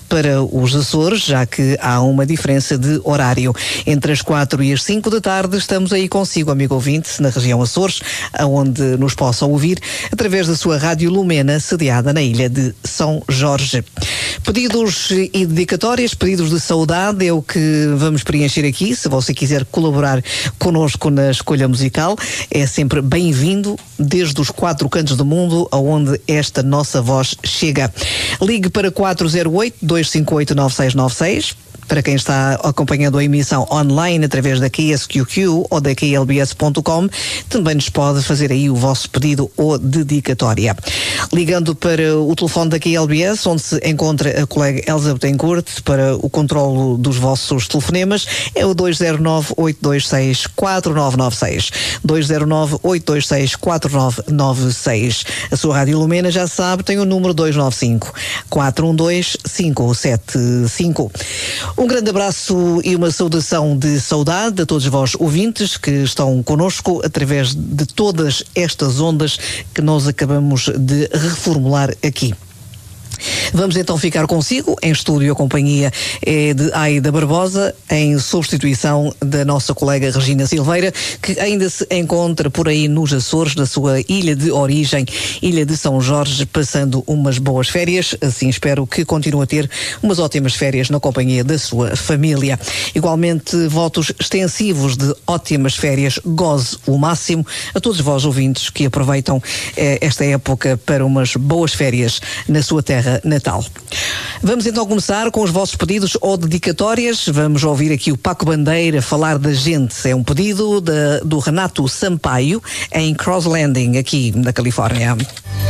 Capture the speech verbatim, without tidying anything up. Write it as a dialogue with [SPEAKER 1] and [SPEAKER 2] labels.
[SPEAKER 1] para os Açores, já que há uma diferença de horário. Entre as quatro e as cinco da tarde estamos aí consigo, amigo ouvinte, na região Açores, aonde nos possa ouvir através da sua Rádio Lumena, sediada na ilha de São Jorge. Pedidos e dedicatórias, pedidos de saudade é o que vamos preencher aqui. Se você quiser colaborar connosco na escolha musical, é sempre bem-vindo desde os quatro cantos do mundo aonde esta nossa voz chega. Ligue para quatro zero oito, dois cinco oito, nove seis nove seis. Para quem está acompanhando a emissão online através da Q S Q Q ou da Q L B S ponto com, também nos pode fazer aí o vosso pedido ou dedicatória. Ligando para o telefone da Q L B S, onde se encontra a colega Elsa Betancourt, para o controlo dos vossos telefonemas, é o dois zero nove, oito dois seis, quatro nove nove seis. dois zero nove, oito dois seis, quatro nove nove seis. A sua Rádio Lumena, já sabe, tem o número dois nove cinco, quatro um dois, cinco sete cinco. Um grande abraço e uma saudação de saudade a todos vós ouvintes que estão connosco através de todas estas ondas que nós acabamos de reformular aqui. Vamos então ficar consigo em estúdio. A companhia é de Aida Barbosa, em substituição da nossa colega Regina Silveira, que ainda se encontra por aí nos Açores, na sua ilha de origem, Ilha de São Jorge, passando umas boas férias. Assim espero que continue a ter umas ótimas férias na companhia da sua família. Igualmente, votos extensivos de ótimas férias, goze o máximo a todos vós ouvintes que aproveitam eh, esta época para umas boas férias na sua terra natal. Vamos então começar com os vossos pedidos ou dedicatórias. Vamos ouvir aqui o Paco Bandeira falar da gente. É um pedido da, do Renato Sampaio em Cross Landing, aqui na Califórnia.